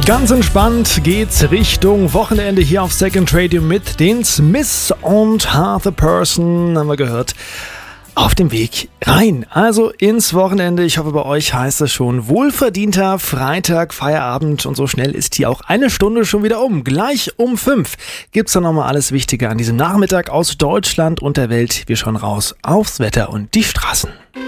Ganz entspannt geht's Richtung Wochenende hier auf Second Radio mit den Smiths und Half a Person, haben wir gehört, auf dem Weg rein. Also ins Wochenende. Ich hoffe, bei euch heißt es schon wohlverdienter Freitag, Feierabend, und so schnell ist hier auch eine Stunde schon wieder um. Gleich um 5 gibt's dann nochmal alles Wichtige an diesem Nachmittag aus Deutschland und der Welt. Wir schauen raus aufs Wetter und die Straßen.